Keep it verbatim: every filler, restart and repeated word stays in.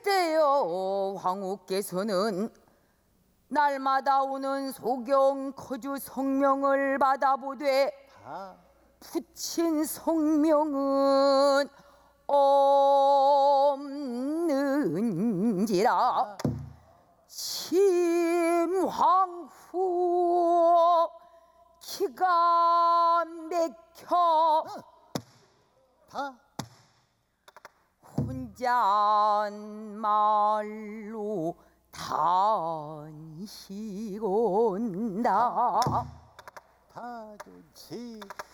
때여 황후께서는 날마다 오는 소경 거주 성명을 받아보되 붙인 성명은 없는지라 심황후 기가 막혀 다 혼자 말로 단시곤다. 다 좋지.